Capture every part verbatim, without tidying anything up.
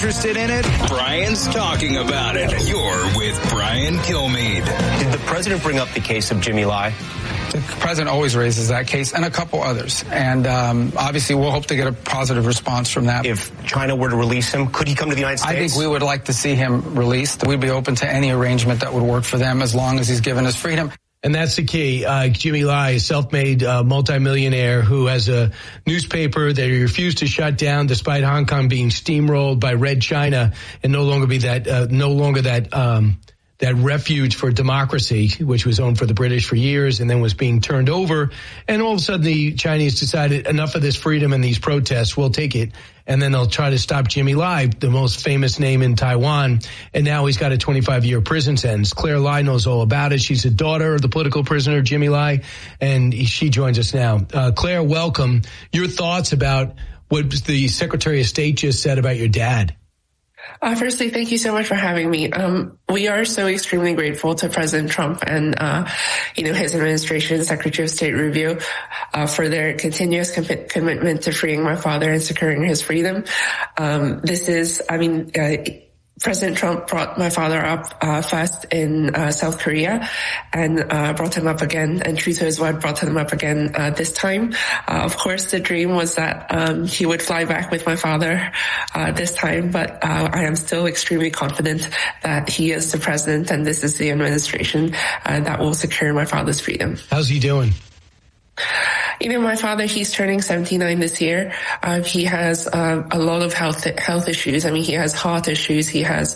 interested in it? Brian's talking about it. You're with Brian Kilmeade. Did the president bring up the case of Jimmy Lai? The president always raises that case and a couple others. And um, obviously we'll hope to get a positive response from that. If China were to release him, could he come to the United States? I think we would like to see him released. We'd be open to any arrangement that would work for them as long as he's given us freedom. And that's the key. Uh, Jimmy Lai, a self-made uh, multimillionaire who has a newspaper that he refused to shut down despite Hong Kong being steamrolled by Red China and no longer be that, uh, no longer that, um, that refuge for democracy, which was owned for the British for years and then was being turned over. And all of a sudden the Chinese decided enough of this freedom and these protests, we'll take it. And then they'll try to stop Jimmy Lai, the most famous name in Taiwan. And now he's got a twenty-five year prison sentence. Claire Lai knows all about it. She's a daughter of the political prisoner, Jimmy Lai, and she joins us now. Uh, Claire, welcome. Your thoughts about what the Secretary of State just said about your dad? Uh, firstly, thank you so much for having me. Um, we are so extremely grateful to President Trump and, uh, you know, his administration, Secretary of State Rubio, uh, for their continuous com- commitment to freeing my father and securing his freedom. Um, this is, I mean, uh, President Trump brought my father up uh, first in uh, South Korea and uh, brought him up again, and true to his word, brought him up again uh, this time. Uh, of course, the dream was that um, he would fly back with my father uh, this time, but uh, I am still extremely confident that he is the president and this is the administration uh, that will secure my father's freedom. How's he doing? You know, my father, he's turning seventy-nine this year. Uh, he has uh, a lot of health health issues. I mean, he has heart issues. He has,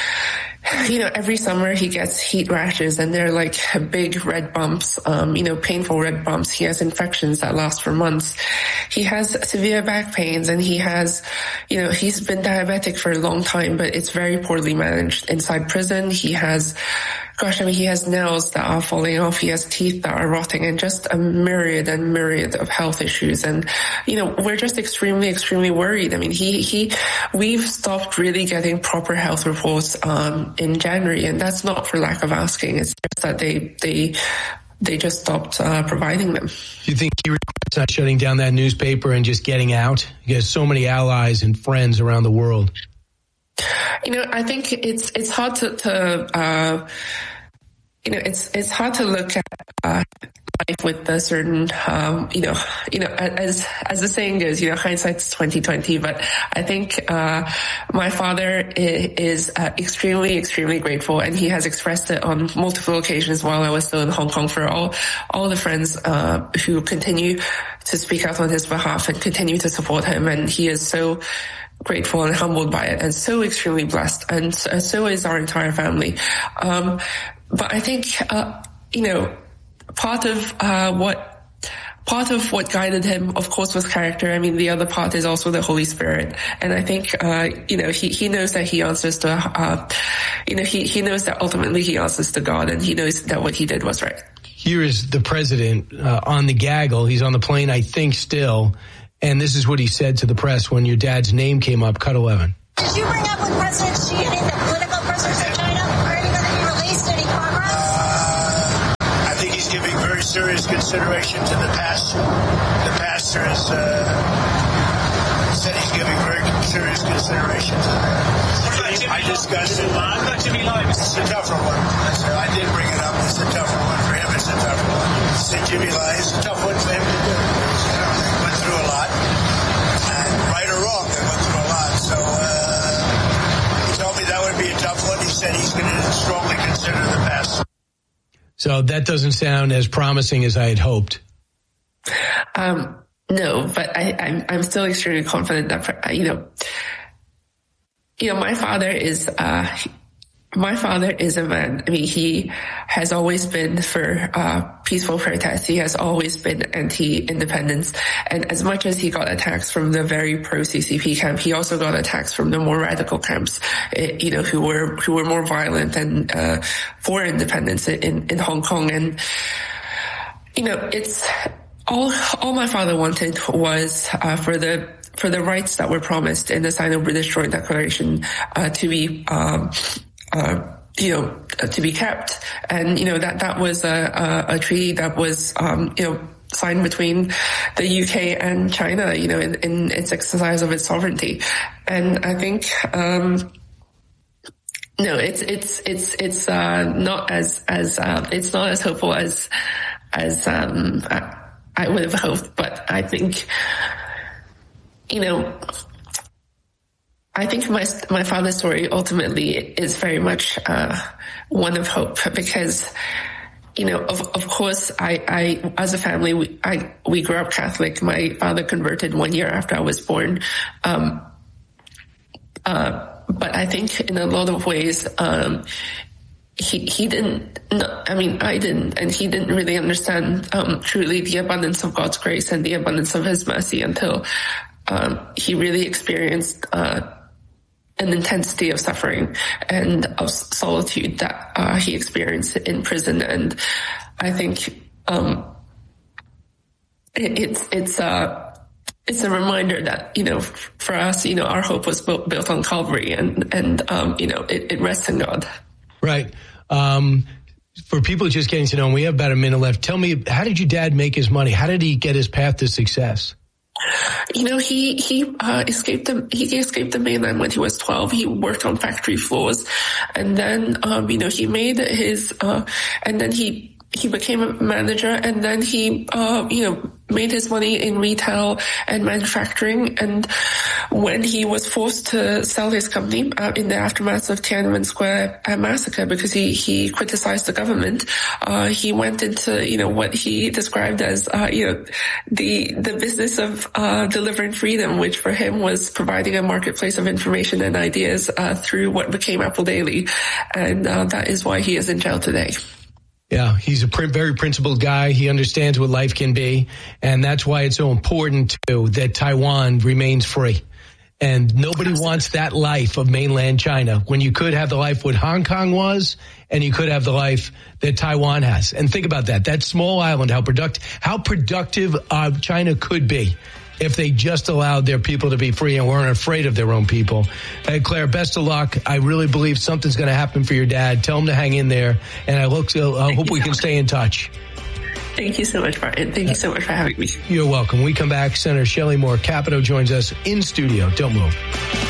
you know, every summer he gets heat rashes and they're like big red bumps, um, you know, painful red bumps. He has infections that last for months. He has severe back pains and he has, you know, he's been diabetic for a long time, but it's very poorly managed inside prison. He has Gosh, I mean, he has nails that are falling off. He has teeth that are rotting and just a myriad and myriad of health issues. And, you know, we're just extremely, extremely worried. I mean, he, he, we've stopped really getting proper health reports, um, in January. And that's not for lack of asking. It's just that they, they, they just stopped, uh, providing them. Do you think he regrets not shutting down that newspaper and just getting out? He has so many allies and friends around the world. You know, I think it's it's hard to, to uh, you know, it's it's hard to look at uh, life with a certain, um, you know, you know, as as the saying goes, you know, hindsight's twenty twenty. But I think uh, my father is uh, extremely, extremely grateful, and he has expressed it on multiple occasions while I was still in Hong Kong for all all the friends uh, who continue to speak out on his behalf and continue to support him, and he is so grateful and humbled by it and so extremely blessed, and so is our entire family. Um, but I think, uh, you know, part of, uh, what, part of what guided him, of course, was character. I mean, the other part is also the Holy Spirit. And I think, uh, you know, he, he knows that he answers to, uh, you know, he, he knows that ultimately he answers to God, and he knows that what he did was right. Here is the president, uh, on the gaggle. He's on the plane, I think, still. And this is what he said to the press when your dad's name came up. Cut eleven. Did you bring up with President Xi any of the political prisoners in China? Are any going to be released? Any progress? Uh, I think he's giving very serious consideration to the pastor. The pastor has uh, said he's giving very serious consideration to that. I discussed it. It's a tougher one. I did bring it up. It's a tougher one for him. It's a tougher one. Said Jimmy Lai is a tough one for him to do. They went through a lot. And right or wrong, they went through a lot. So uh, he told me that would be a tough one. He said he's going to strongly consider the past. So that doesn't sound as promising as I had hoped. Um, no, but I, I'm, I'm still extremely confident that, you know, you know, my father is, uh, my father is a man. I mean, he has always been for uh peaceful protests. He has always been anti-independence. And as much as he got attacks from the very pro-C C P camp, he also got attacks from the more radical camps, you know, who were who were more violent and uh for independence in in Hong Kong. And you know, it's all all my father wanted was uh for the for the rights that were promised in the Sino-British Joint Declaration uh to be um Uh, you know, uh, to be kept. And, you know, that, that was a, a, a treaty that was, um, you know, signed between the U K and China, you know, in, in its exercise of its sovereignty. And I think, um, no, it's, it's, it's, it's, uh, not as, as, uh, it's not as hopeful as, as, um, I, I would have hoped, but I think, you know, I think my, my father's story ultimately is very much, uh, one of hope, because, you know, of, of course, I, I, as a family, we, I, we grew up Catholic. My father converted one year after I was born. Um, uh, but I think in a lot of ways, um, he, he didn't, no, I mean, I didn't, and he didn't really understand, um, truly the abundance of God's grace and the abundance of his mercy until, um, he really experienced, uh, an intensity of suffering and of solitude that uh, he experienced in prison. And I think um, it, it's it's a it's a reminder that, you know, for us, you know, our hope was built, built on Calvary, and and um, you know, it, it rests in God. Right. Um, for people just getting to know him, we have about a minute left. Tell me, how did your dad make his money? How did he get his path to success? You know, he, he, uh, escaped the, he escaped the mainland when he was twelve. He worked on factory floors, and then, um, you know, he made his, uh, and then he, he became a manager, and then he, uh, you know, made his money in retail and manufacturing. And when he was forced to sell his company uh, in the aftermath of Tiananmen Square massacre, because he, he criticized the government, uh, he went into, you know, what he described as, uh, you know, the, the business of, uh, delivering freedom, which for him was providing a marketplace of information and ideas, uh, through what became Apple Daily. And, uh, that is why he is in jail today. Yeah, he's a very principled guy. He understands what life can be. And that's why it's so important, too, that Taiwan remains free. And nobody wants that life of mainland China when you could have the life what Hong Kong was, and you could have the life that Taiwan has. And think about that. That small island, how product, how productive uh, China could be if they just allowed their people to be free and weren't afraid of their own people. Hey, Claire, best of luck. I really believe something's going to happen for your dad. Tell him to hang in there, and I look. Uh, I hope we can stay in touch. Thank you so much, Brian. Thank you so much for having me. You're welcome. We come back. Senator Shelley Moore Capito joins us in studio. Don't move.